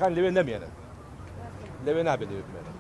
خان لەوێ نەمێنن لەوێ نابێت لەوێ بمێنن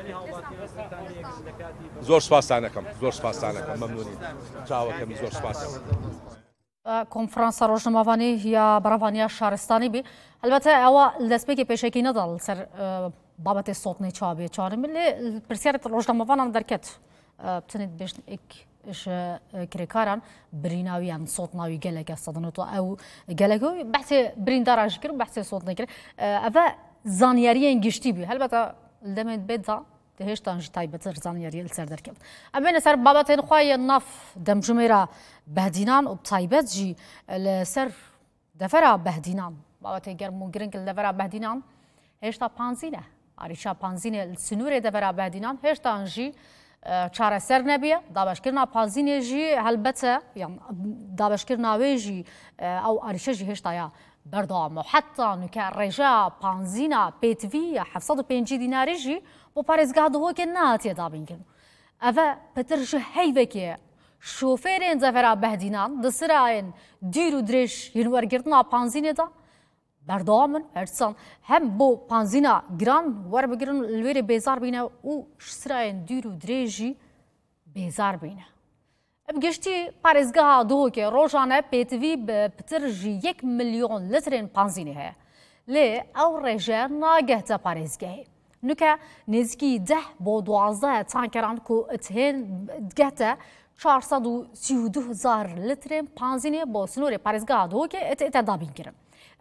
زۆر سپاسانەکەم مەمنونی چاوەکەمی زۆر سپاسەکەم کنفرانسا ڕۆژنەماوانی یا بەڕەوانیا شارستانی بی هەلبەتە ئەوە دەستپێکی پێشێکی نەداڵ سەر بابەتی سۆتنی چابێ چارم لێ پرسیارێت ڕۆژنەماوانان دەرکەت بتنێت بێژن کرێکاران بریناویان سۆتناوی گەلێکە سەدنەوە ئەو گەلەکەی بەحسێ برینداراژ کرد بەحسێ سۆتنی کرد ئەvە زانیاریان گشتی بی هەلبەتە دەمێت بێتدا هێشتانژ تایبەتر زانیاری لەسەر دەرکەوت ئەمێنە سەر بابەتێن خوایە ناف دەمژمێرە بەهدینان و تایبەت جی لەسەر دەفەرە بەهدینان بابەتێ گەرم و گرنگ دەفەرە بەهدینان هێشتا پانزینە ئاریشا پانزینێ سنوورێ دەفەرە بەهدینان هێشتانژی چارەسەر نەبیە دابشکردنا پانزینێژی هەلبەتە یان دابشکردناوێژی ئەو ئاریشەژی هێشتایە بەردەوامە حتا نوکە ڕێژە پانزینە پێتوی 750 دیناریژی بۆ پارێزگا دهۆکێ نهاتیە دابینکردن ئەvە پترژ هەیڤێکێ شۆفێرێن زەفەرا بەهدینان دەسرایەن دیر و درێژ هێنوەرگرتنا پانزینێدا بەردەوامن هەرچەند هەم بۆ پانزینە گران وەربگرن لێرێ بێزار بینە و سرایەن دیر و درێژی بێزار بینە بگشتی پارێزگاها دهۆکێ ڕۆژانە پێتوی بە پترژی 1 ملیۆن لترێن پانزینێ هەیە لێ ئەو ڕێژە ناگەهتە پارێزگەهەیە نوکە نزیکی 10 بۆ 12 تانکەران کو ئەتهێن گەتە 432,000 لترێن پانزینێ بۆ سنوورێ پارێزگاها دهۆکێ ئەتە دابینکردن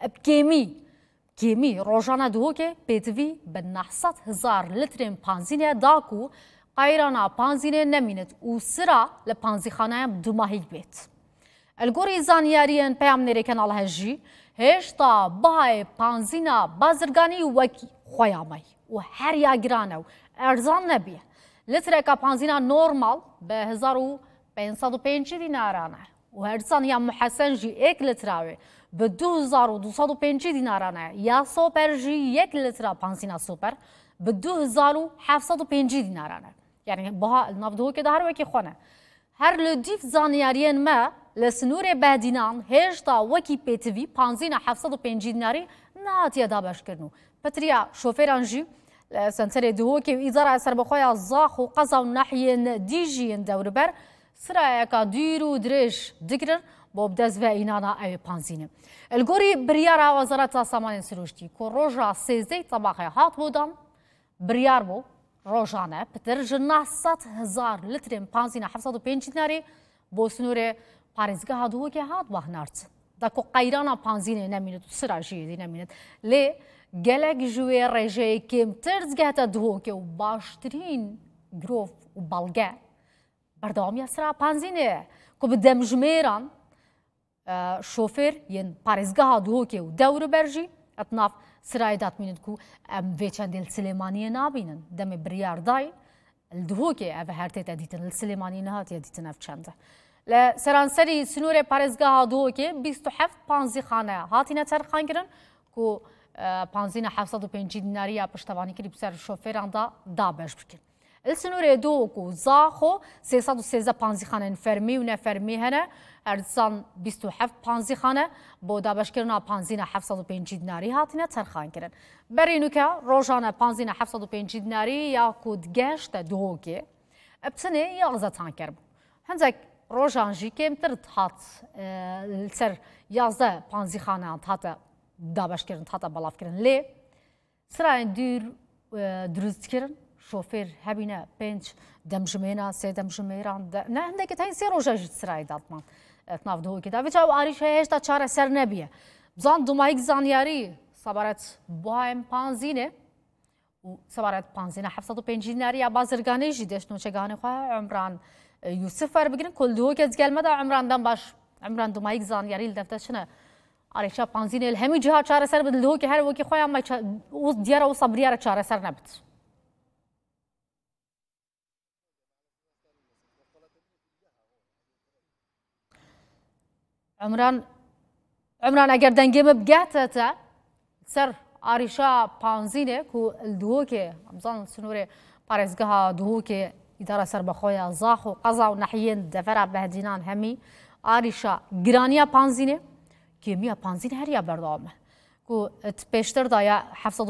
کێمی ڕۆژانە دهۆکێ پێتوی بە 900,000 لترێن پانزینێ داکو قایرانە پانزینێ نەمینێت و سرا لە پانزیخانەیە دوماهیک بێت ئەلگۆری زانیاریان پەیامنێرێکە ناڵهەژی هێشتا بەهای پانزینە بازرگانی وەکی خۆیامەی و هەر یاگرانە و ئەرزان نەبیە لترێکە پانزینە نۆرمال بە 1550 دینارانە و هەرچەند یا محەسەنژی 1 لتراوێ بە 2250 دینارانە یا سۆپەرژی 1 لترا پانزینە سوپەر بە 2750 دینارانە یعنی بەها ناودهۆکێدا هەروەکی خۆنە هەر لە دیف زانیاریان مە لە سنوورێ بەهدینان هێشتا وەکی پێتوی پانزینە 750 دیناری نهاتیە دابەشکردن و پتریا شۆفێرانژی لە سەنتەرێ دهۆکێ و ئیزارە سەربەخۆیە زاخ و قەزا و نەحیێن دیژیên دەوربەر سرایەکە دیر و درێژ دگرن بۆ بدەستڤەئینانە ئەوێ پانزینە ئەلگۆری بریارە وەزارەتە سامانێن سروشتی کۆ ڕۆژە سێزدەی تەباقی هات بۆدان بریار بۆ ڕۆژانە پترژ 900,000 لترێن پانزینە 750 دیناری بۆ سنوورێ پارێزگاها دهۆکێ هات بە هەنارچ دەکۆ قەیرانە پانزینێ نەمینێت و سراژیێدی نەمینێت لێ gelek ji wê rêjeyê kêmtir zgehete dihokê û baştirîn girov û balge berdewamiya sira panzînê ku bi demjimêran şofêr yên parêzgeha dihokê û dewriber jî etnav sirayê datmînin ku em vê çendê li Silêmaniyê nabînin demê biryar dayê li dihokê ev her tête dîtin li Silêmaniyê nehatiye dîtin ev çend e li seranserî sinûrê parêzgeha dihokê 27 panzîxane hatîne terxankirin ku پانزینە 750 دیناریە پشتەوانی کردی بسەر شۆفێراندا دابەش بکرد li sinûrê dihok û zaxo 313 panzîxanên fermî û nefermî hene herdisan 27 panzîxane bo dabeşkirina panzîna 750 dinarî hatine terxankirin berî nûke rojane panzîna 750 dinarî ya ku digeşte dihokê ebtinê yazda tanker bû hinzek rojan jî kêmtir hat ser yazda panzîxaneyan hate دابشکردن تا بلافکردن لی سرایان دروست کردن شوفر هبینه پنج دمجمهنا سه دمجمهران نه هنده که تاین سه روزه سرای دادمان اتناف دهو که داویچ او آریش هیچ تا چاره سر نبیه بزن دومایک زانیاری سبارت بایم پانزینه و سبارت پانزینه 750 دیناری یا بازرگانی جدیش نوچه گانی خواه عمران یوسف فر بگیرن کل دهو که زگل مده عمران دم باش عمران دومایک زانیاری لدفتشنه آریشا پانزینه الهمی جهات چاره سر بدل دهو که هر وکی خواه اما دیاره و صبریاره چاره سر نبید عمران اگر دنگیم بگهت تا سر آریشا پانزینه که الدهو که امزان سنوره پارزگاه دهو که اداره سر بخواه زاخ و قضا و نحیین دفره بهدینان همی آریشا گرانیا پانزینه کیمیا پانزین هر یا بردامه کو پیشتر دایا 700